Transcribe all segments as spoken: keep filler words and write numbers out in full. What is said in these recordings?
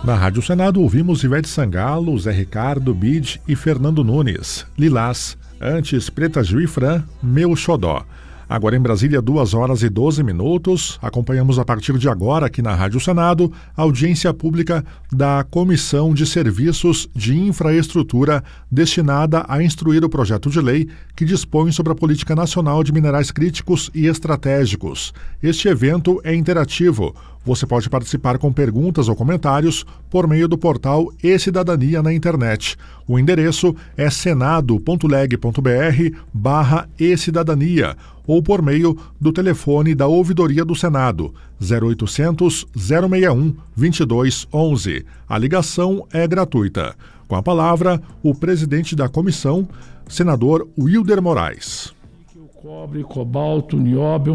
Na Rádio Senado ouvimos Ivete Sangalo, Zé Ricardo, Bid e Fernando Nunes. Lilás, antes Preta Gil e Fran, Meu Xodó. Agora em Brasília, duas horas e doze minutos. Acompanhamos a partir de agora, aqui na Rádio Senado, a audiência pública da Comissão de Serviços de Infraestrutura, destinada a instruir o projeto de lei que dispõe sobre a Política Nacional de Minerais Críticos e Estratégicos. Este evento é interativo. Você pode participar com perguntas ou comentários por meio do portal E-Cidadania na internet. O endereço é senado.leg.br barra e-cidadania ou por meio do telefone da Ouvidoria do Senado, zero oitocentos, zero seis um, dois dois um um. A ligação é gratuita. Com a palavra, o presidente da comissão, senador Wilder Moraes. O cobre, cobalto, nióbio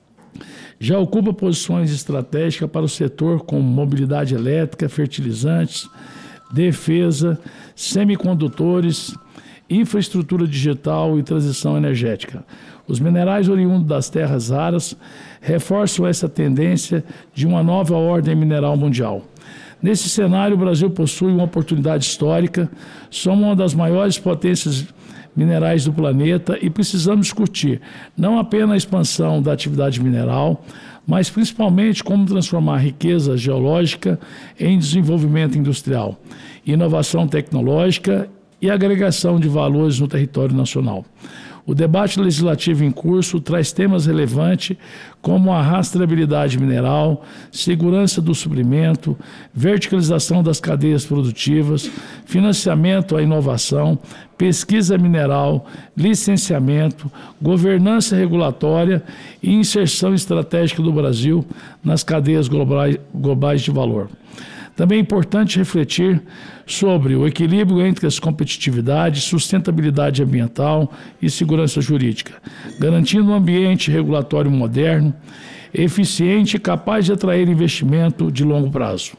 já ocupa posições estratégicas para o setor como mobilidade elétrica, fertilizantes, defesa, semicondutores, infraestrutura digital e transição energética. Os minerais oriundos das terras raras reforçam essa tendência de uma nova ordem mineral mundial. Nesse cenário, o Brasil possui uma oportunidade histórica, somos uma das maiores potências minerais do planeta e precisamos discutir não apenas a expansão da atividade mineral, mas principalmente como transformar a riqueza geológica em desenvolvimento industrial, inovação tecnológica e agregação de valores no território nacional. O debate legislativo em curso traz temas relevantes como a rastreabilidade mineral, segurança do suprimento, verticalização das cadeias produtivas, financiamento à inovação, pesquisa mineral, licenciamento, governança regulatória e inserção estratégica do Brasil nas cadeias globais, globais de valor. Também é importante refletir sobre o equilíbrio entre as competitividade, sustentabilidade ambiental e segurança jurídica, garantindo um ambiente regulatório moderno, eficiente e capaz de atrair investimento de longo prazo.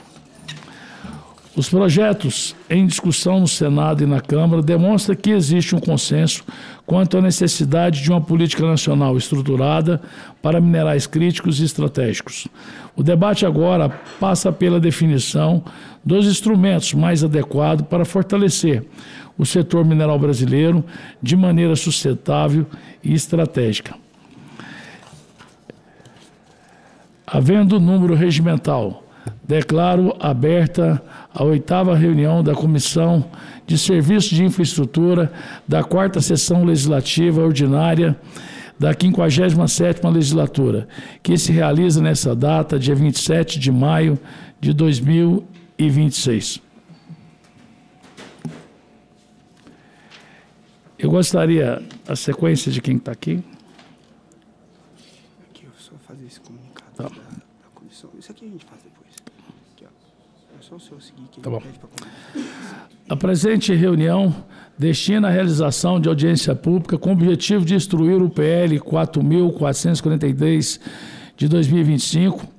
Os projetos em discussão no Senado e na Câmara demonstram que existe um consenso quanto à necessidade de uma política nacional estruturada para minerais críticos e estratégicos. O debate agora passa pela definição dos instrumentos mais adequados para fortalecer o setor mineral brasileiro de maneira sustentável e estratégica. Havendo número regimental, declaro aberta a oitava reunião da Comissão de Serviços de Infraestrutura da quarta Sessão Legislativa Ordinária da quinquagésima sétima Legislatura, que se realiza nessa data, dia vinte e sete de maio de dois mil e vinte e seis. Eu gostaria, a sequência de quem está aqui. Aqui, eu só fazer esse comunicado tá. da, da comissão. Isso aqui a gente faz depois. Aqui, ó. É só o senhor seguir que tá ele bom. pede para comunicar. A presente reunião destina a realização de audiência pública com o objetivo de instruir o P L quatro mil quatrocentos e quarenta e três de dois mil e vinte e cinco,